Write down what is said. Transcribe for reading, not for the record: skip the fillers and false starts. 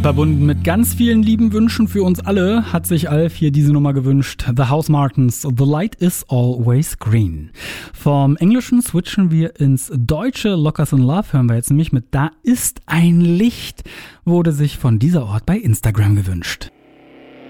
Verbunden mit ganz vielen lieben Wünschen für uns alle hat sich Alf hier diese Nummer gewünscht. The Housemartins, The Light is Always Green. Vom Englischen switchen wir ins Deutsche. Lockers in Love hören wir jetzt nämlich mit Da ist ein Licht, wurde sich von dieser Ort bei Instagram gewünscht.